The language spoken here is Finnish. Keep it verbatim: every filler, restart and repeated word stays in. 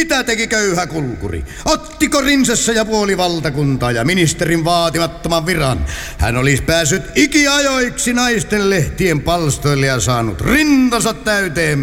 Mitä teki köyhä kulkuri? Ottiko rinsessä ja puoli valtakuntaa ja ministerin vaatimattoman viran? Hän olisi päässyt ikiajoiksi naisten lehtien palstoille ja saanut rintansa täyteen